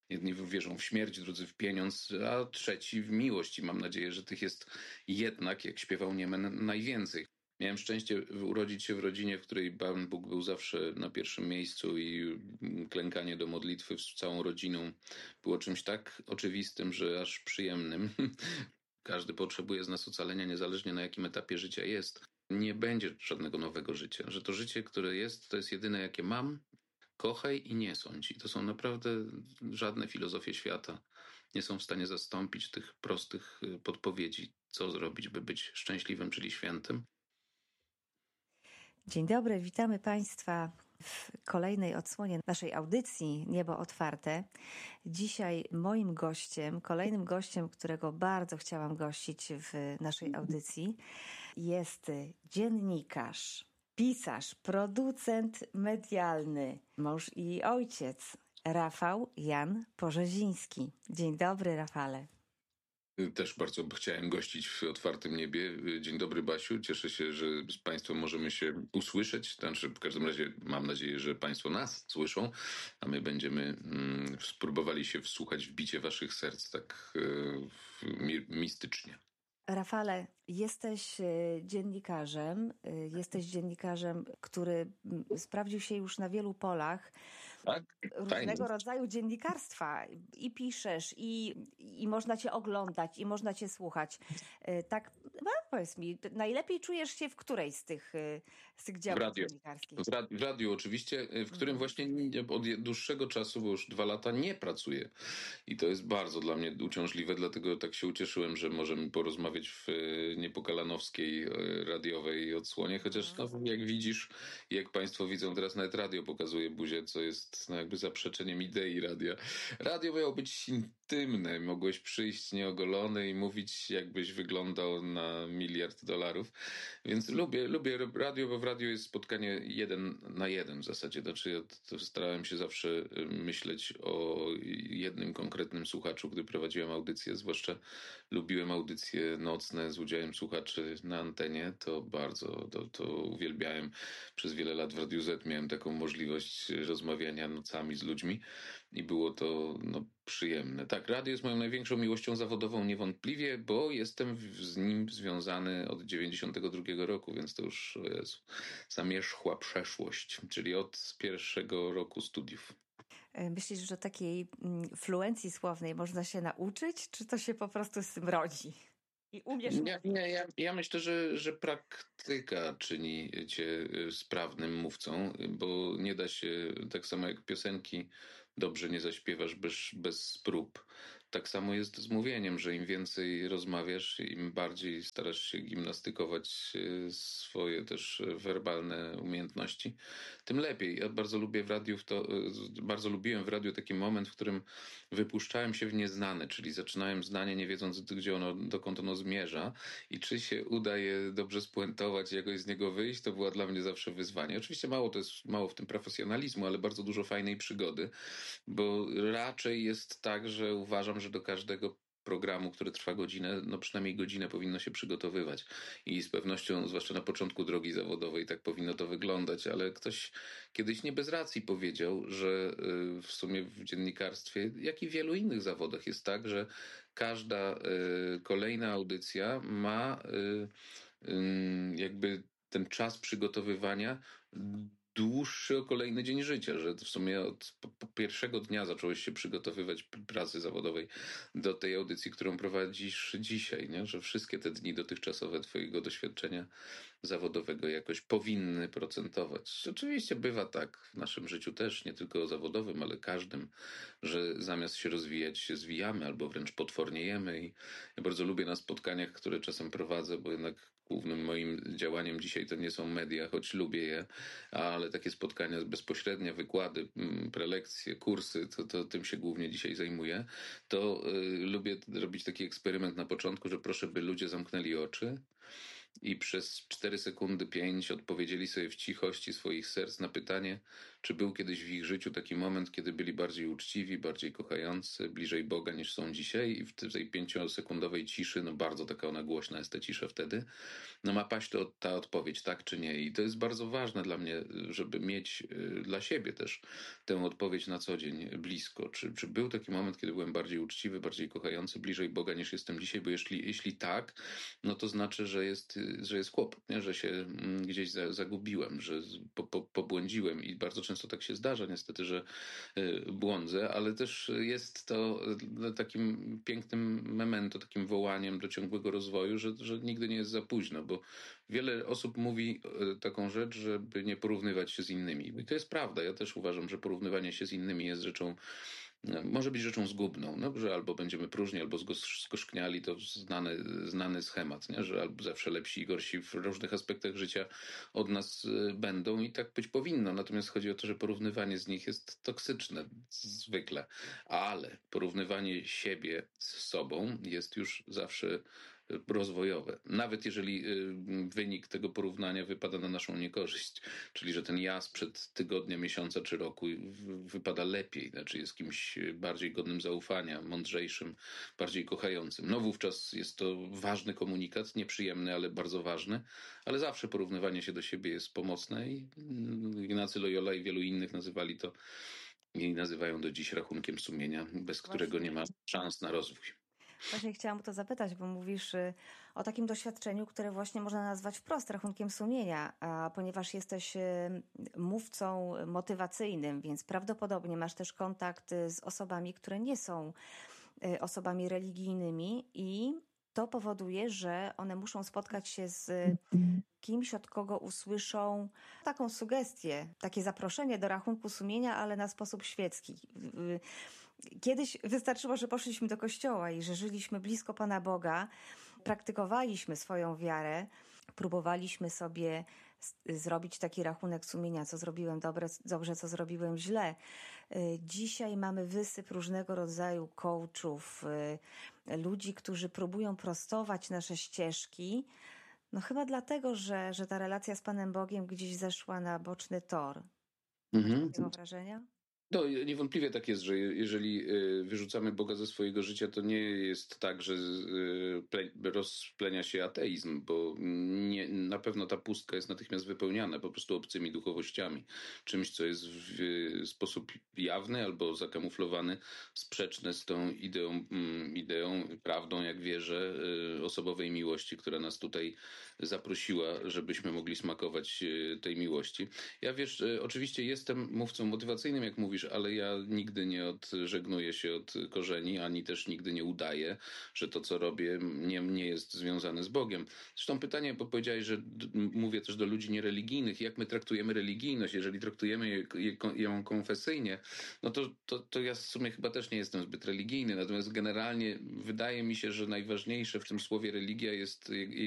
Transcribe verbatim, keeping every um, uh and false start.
Jedni wierzą w śmierć, drudzy w pieniądz, a trzeci w miłość i mam nadzieję, że tych jest jednak, jak śpiewał Niemen, najwięcej. Miałem szczęście urodzić się w rodzinie, w której Pan Bóg był zawsze na pierwszym miejscu i klękanie do modlitwy z całą rodziną było czymś tak oczywistym, że aż przyjemnym. Każdy potrzebuje z nas ocalenia, niezależnie na jakim etapie życia jest. Nie będzie żadnego nowego życia, że to życie, które jest, to jest jedyne, jakie mam. Kochaj i nie sądź. I to są naprawdę żadne filozofie świata. Nie są w stanie zastąpić tych prostych podpowiedzi, co zrobić, by być szczęśliwym, czyli świętym. Dzień dobry, witamy Państwa w kolejnej odsłonie naszej audycji Niebo Otwarte. Dzisiaj moim gościem, kolejnym gościem, którego bardzo chciałam gościć w naszej audycji, jest dziennikarz, pisarz, producent medialny, mąż i ojciec, Rafał Jan Porzeziński. Dzień dobry, Rafale. Też bardzo chciałem gościć w Otwartym Niebie. Dzień dobry, Basiu. Cieszę się, że z Państwem możemy się usłyszeć. Znaczy, w każdym razie mam nadzieję, że Państwo nas słyszą, a my będziemy mm, spróbowali się wsłuchać w bicie Waszych serc tak e, mistycznie. Rafale, jesteś dziennikarzem, jesteś dziennikarzem, który sprawdził się już na wielu polach tak? różnego Fajnie. rodzaju dziennikarstwa. I piszesz, i, i można cię oglądać, i można cię słuchać. Tak, no powiedz mi, najlepiej czujesz się w której z tych, z tych działów w dziennikarskich? W radiu, w radiu oczywiście, w którym mm. właśnie od dłuższego czasu, bo już dwa lata nie pracuję. I to jest bardzo dla mnie uciążliwe, dlatego tak się ucieszyłem, że możemy porozmawiać w niepokalanowskiej radiowej odsłonie, chociaż no, jak widzisz, jak Państwo widzą, teraz nawet radio pokazuje buzię, co jest no, jakby zaprzeczeniem idei radia. Radio miało być intymne, mogłeś przyjść nieogolony i mówić, jakbyś wyglądał na miliard dolarów, więc lubię, lubię radio, bo w radiu jest spotkanie jeden na jeden w zasadzie, znaczy ja to starałem się zawsze myśleć o jednym konkretnym słuchaczu, gdy prowadziłem audycję, zwłaszcza lubiłem audycje nocne z udziałem słuchaczy na antenie, to bardzo, to, to uwielbiałem. Przez wiele lat w Radiu Z miałem taką możliwość rozmawiania nocami z ludźmi i było to no, przyjemne. Tak, radio jest moją największą miłością zawodową niewątpliwie, bo jestem z nim związany od dziewięćdziesiątego drugiego roku, więc to już o Jezu, zamierzchła przeszłość, czyli od pierwszego roku studiów. Myślisz, że takiej fluencji słownej można się nauczyć, czy to się po prostu z tym rodzi? I umiesz nie, nie, ja, ja myślę, że, że praktyka czyni cię sprawnym mówcą, bo nie da się, tak samo jak piosenki dobrze nie zaśpiewasz bez, bez prób. Tak samo jest z mówieniem, że im więcej rozmawiasz, im bardziej starasz się gimnastykować swoje też werbalne umiejętności, tym lepiej. Ja bardzo lubię w radiu, w to, bardzo lubiłem w radiu taki moment, w którym wypuszczałem się w nieznane, czyli zaczynałem zdanie nie wiedząc, gdzie ono, dokąd ono zmierza i czy się udaje dobrze spuentować i jakoś z niego wyjść, to była dla mnie zawsze wyzwanie. Oczywiście mało to jest, mało w tym profesjonalizmu, ale bardzo dużo fajnej przygody, bo raczej jest tak, że uważam, że do każdego programu, który trwa godzinę, no przynajmniej godzinę powinno się przygotowywać i z pewnością, zwłaszcza na początku drogi zawodowej, tak powinno to wyglądać, ale ktoś kiedyś nie bez racji powiedział, że w sumie w dziennikarstwie, jak i w wielu innych zawodach jest tak, że każda kolejna audycja ma jakby ten czas przygotowywania dłuższy o kolejny dzień życia, że w sumie od pierwszego dnia zacząłeś się przygotowywać pracy zawodowej do tej audycji, którą prowadzisz dzisiaj, nie? Że wszystkie te dni dotychczasowe twojego doświadczenia zawodowego jakoś powinny procentować. Oczywiście bywa tak w naszym życiu też, nie tylko zawodowym, ale każdym, że zamiast się rozwijać się zwijamy albo wręcz potworniejemy i ja bardzo lubię na spotkaniach, które czasem prowadzę, bo jednak głównym moim działaniem dzisiaj to nie są media, choć lubię je, ale takie spotkania bezpośrednie, wykłady, prelekcje, kursy, to, to tym się głównie dzisiaj zajmuję, to y, lubię robić taki eksperyment na początku, że proszę, by ludzie zamknęli oczy i przez cztery sekundy, pięć odpowiedzieli sobie w cichości swoich serc na pytanie, czy był kiedyś w ich życiu taki moment, kiedy byli bardziej uczciwi, bardziej kochający, bliżej Boga niż są dzisiaj, i w tej pięciosekundowej ciszy, no bardzo taka ona głośna jest ta cisza wtedy, no ma paść to, ta odpowiedź, tak czy nie. I to jest bardzo ważne dla mnie, żeby mieć y, dla siebie też tę odpowiedź na co dzień blisko. Czy, czy był taki moment, kiedy byłem bardziej uczciwy, bardziej kochający, bliżej Boga niż jestem dzisiaj? Bo jeśli, jeśli tak, no to znaczy, że jest, że jest kłopot, nie? Że się mm, gdzieś za, zagubiłem, że po, po, pobłądziłem i bardzo często tak się zdarza niestety, że y, błądzę, ale też jest to y, takim pięknym memento, takim wołaniem do ciągłego rozwoju, że, że nigdy nie jest za późno, bo wiele osób mówi y, taką rzecz, żeby nie porównywać się z innymi. I to jest prawda. Ja też uważam, że porównywanie się z innymi jest rzeczą, no, może być rzeczą zgubną, no, że albo będziemy próżni, albo zgos- zgorzkniali, to znany, znany schemat, nie? Że albo zawsze lepsi i gorsi w różnych aspektach życia od nas y, będą i tak być powinno. Natomiast chodzi o to, że porównywanie z nich jest toksyczne zwykle, ale porównywanie siebie z sobą jest już zawsze rozwojowe. Nawet jeżeli y, wynik tego porównania wypada na naszą niekorzyść, czyli że ten ja sprzed tygodnia, miesiąca czy roku w- wypada lepiej, znaczy jest kimś bardziej godnym zaufania, mądrzejszym, bardziej kochającym. No wówczas jest to ważny komunikat, nieprzyjemny, ale bardzo ważny, ale zawsze porównywanie się do siebie jest pomocne i mm, Ignacy Loyola i wielu innych nazywali to i nazywają do dziś rachunkiem sumienia, bez którego nie Właśnie. ma szans na rozwój. Właśnie chciałam o to zapytać, bo mówisz y, o takim doświadczeniu, które właśnie można nazwać wprost rachunkiem sumienia, a ponieważ jesteś y, mówcą motywacyjnym, więc prawdopodobnie masz też kontakt y, z osobami, które nie są y, osobami religijnymi i to powoduje, że one muszą spotkać się z kimś, od kogo usłyszą taką sugestię, takie zaproszenie do rachunku sumienia, ale na sposób świecki. Y, Kiedyś wystarczyło, że poszliśmy do kościoła i że żyliśmy blisko Pana Boga, praktykowaliśmy swoją wiarę, próbowaliśmy sobie s- zrobić taki rachunek sumienia, co zrobiłem dobre, dobrze, co zrobiłem źle. Y, Dzisiaj mamy wysyp różnego rodzaju coachów, y, ludzi, którzy próbują prostować nasze ścieżki. No chyba dlatego, że, że ta relacja z Panem Bogiem gdzieś zeszła na boczny tor. Nie masz Mhm. takiego wrażenia? No, niewątpliwie tak jest, że je- jeżeli y, wyrzucamy Boga ze swojego życia, to nie jest tak, że y, ple- rozplenia się ateizm, bo nie, na pewno ta pustka jest natychmiast wypełniana po prostu obcymi duchowościami, czymś, co jest w y, sposób jawny albo zakamuflowany, sprzeczne z tą ideą, mm, ideą, prawdą, jak wierzę, y, osobowej miłości, która nas tutaj zaprosiła, żebyśmy mogli smakować y, tej miłości. Ja wiesz, y, oczywiście jestem mówcą motywacyjnym, jak mówisz, ale ja nigdy nie odżegnuję się od korzeni, ani też nigdy nie udaję, że to, co robię, nie, nie jest związane z Bogiem. Zresztą pytanie, bo powiedziałeś, że d- mówię też do ludzi niereligijnych, jak my traktujemy religijność. Jeżeli traktujemy je- je- ją konfesyjnie, no to, to, to ja w sumie chyba też nie jestem zbyt religijny, natomiast generalnie wydaje mi się, że najważniejsze w tym słowie religia jest jej